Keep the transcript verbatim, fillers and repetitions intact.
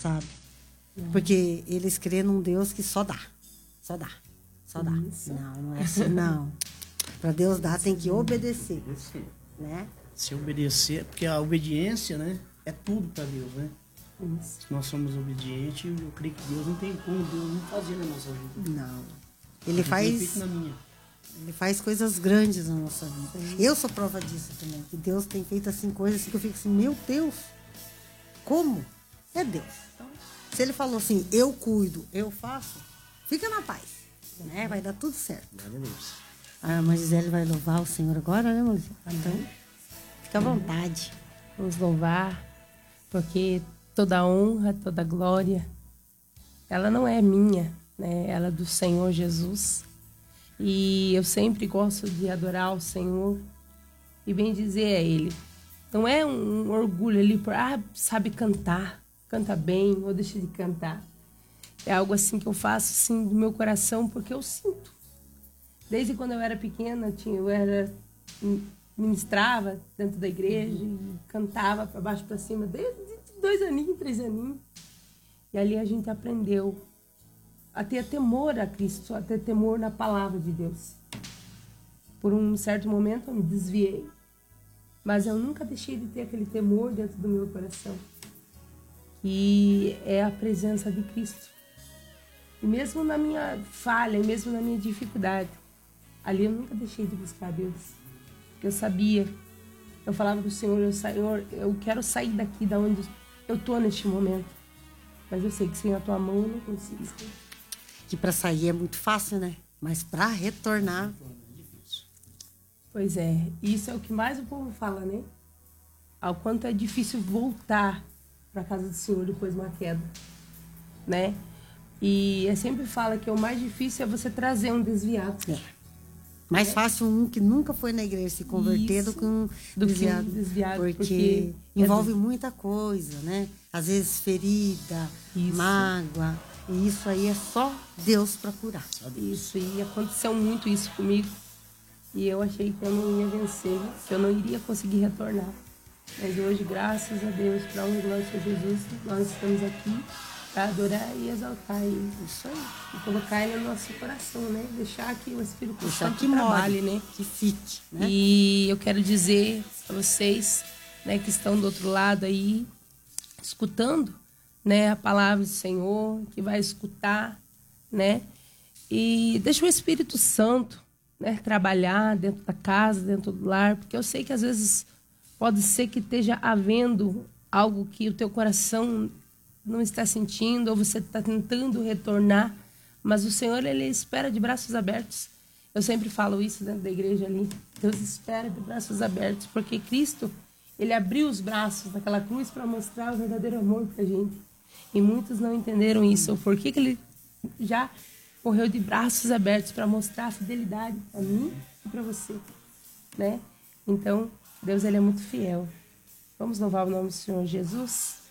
sabe? Porque eles creem num Deus que só dá. Só dá. Só dá. Isso. Não, não é assim, não. Para Deus dar, tem que obedecer. Né? Se obedecer, porque a obediência, né, é tudo para Deus, né? Isso. Se nós somos obedientes, eu creio que Deus não tem como Deus não fazer na nossa vida. Não. Ele faz, Na minha. ele faz coisas grandes na nossa vida. Eu sou prova disso também. Que Deus tem feito assim coisas assim, que eu fico assim, meu Deus, como? É Deus. Então, se ele falou assim, eu cuido, eu faço, fica na paz. Né? Vai dar tudo certo. Glória a Deus. A irmã Gisele vai louvar o Senhor agora, né, Maurício? Então, fica à vontade. Vamos louvar, porque toda honra, toda glória, ela não é minha, né? Ela é do Senhor Jesus. E eu sempre gosto de adorar o Senhor e bem dizer a Ele. Não é um orgulho ali por, ah, sabe cantar, canta bem, ou deixa de cantar. É algo assim que eu faço assim do meu coração, porque eu sinto. Desde quando eu era pequena, tinha, eu era ministrava dentro da igreja e cantava para baixo para cima, desde dois aninhos, três aninhos. E ali a gente aprendeu a ter temor a Cristo, a ter temor na palavra de Deus. Por um certo momento eu me desviei, mas eu nunca deixei de ter aquele temor dentro do meu coração, que é a presença de Cristo. E mesmo na minha falha, e mesmo na minha dificuldade, ali eu nunca deixei de buscar Deus. Porque eu sabia, eu falava para o Senhor, eu, Senhor, eu quero sair daqui, da onde eu estou neste momento. Mas eu sei que sem a tua mão eu não consigo. Que para sair é muito fácil, né? Mas para retornar... Pois é, isso é o que mais o povo fala, né? Ao quanto é difícil voltar para a casa do Senhor depois de uma queda, né? E eu sempre falo que o mais difícil é você trazer um desviado. É. Mais fácil um que nunca foi na igreja se converter Isso, do que um do desviado. que um desviado, porque, porque envolve muita coisa, né? Às vezes ferida, Isso. mágoa. E isso aí é só Deus para curar. Isso, e aconteceu muito isso comigo. E eu achei que eu não ia vencer, que eu não iria conseguir retornar. Mas hoje, graças a Deus, para honra e glória de Jesus, nós estamos aqui para adorar e exaltar Ele. Isso aí. E colocar Ele no nosso coração, né? Deixar que o Espírito Deixar Santo que trabalhe, more, né? que fique, né? E eu quero dizer para vocês, né, que estão do outro lado aí, escutando, né, a palavra do Senhor, que vai escutar, né? E deixa o Espírito Santo, né, trabalhar dentro da casa, dentro do lar, porque eu sei que às vezes pode ser que esteja havendo algo que o teu coração não está sentindo, ou você está tentando retornar, mas o Senhor, Ele espera de braços abertos. Eu sempre falo isso dentro da igreja ali. Deus espera de braços abertos, porque Cristo, Ele abriu os braços naquela cruz para mostrar o verdadeiro amor para a gente. E muitos não entenderam isso. Por que que Ele já correu de braços abertos para mostrar a fidelidade para mim e para você, né? Então, Deus, Ele é muito fiel. Vamos louvar o nome do Senhor Jesus?